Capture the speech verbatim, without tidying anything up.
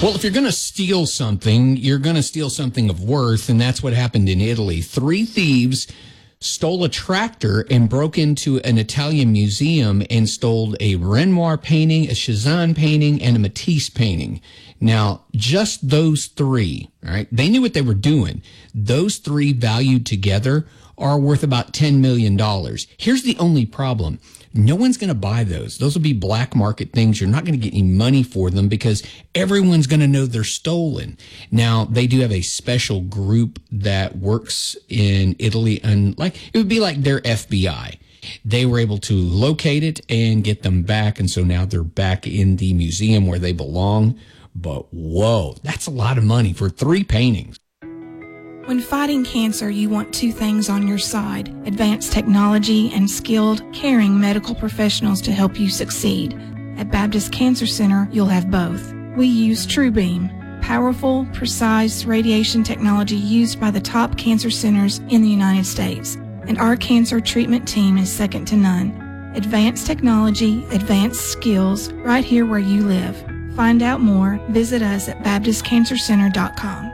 Well, if you're going to steal something, you're going to steal something of worth, and that's what happened in Italy. Three thieves stole a tractor and broke into an Italian museum and stole a Renoir painting, a Cezanne painting, and a Matisse painting. Now, just those three, all right, they knew what they were doing. Those three valued together are worth about ten million dollars. Here's the only problem. No one's going to buy those. Those will be black market things. You're not going to get any money for them because everyone's going to know they're stolen. Now, they do have a special group that works in Italy, and like it would be like their F B I. They were able to locate it and get them back, and so now they're back in the museum where they belong. But whoa, that's a lot of money for three paintings. When fighting cancer, you want two things on your side: advanced technology and skilled, caring medical professionals to help you succeed. At Baptist Cancer Center, you'll have both. We use TrueBeam, powerful, precise radiation technology used by the top cancer centers in the United States. And our cancer treatment team is second to none. Advanced technology, advanced skills, right here where you live. Find out more, visit us at baptist cancer center dot com.